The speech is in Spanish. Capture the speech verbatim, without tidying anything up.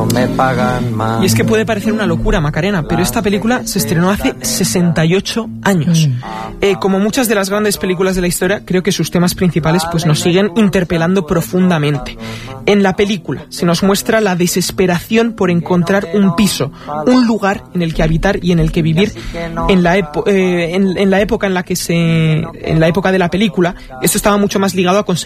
no me pagan más. Y es que puede parecer una locura, Macarena, pero esta película se estrenó hace sesenta y ocho años. Eh, como muchas de las grandes películas de la historia, creo que sus temas principales pues nos siguen interpelando profundamente. En la película se nos muestra la desesperación por encontrar un piso, un lugar en el que habitar y en el que vivir. En la, epo- eh, en, en la época en la que se, en la época de la película, esto estaba mucho más ligado a conseguir